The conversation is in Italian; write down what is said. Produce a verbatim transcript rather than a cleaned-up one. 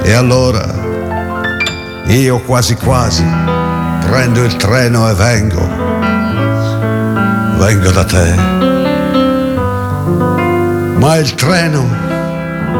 E allora io quasi quasi prendo il treno e vengo, vengo da te. Ma il treno